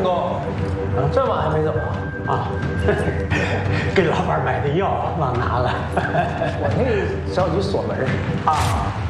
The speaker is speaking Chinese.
哥，这晚还没走啊？ 啊，给老板买的药忘拿了。 我那个着急锁门啊。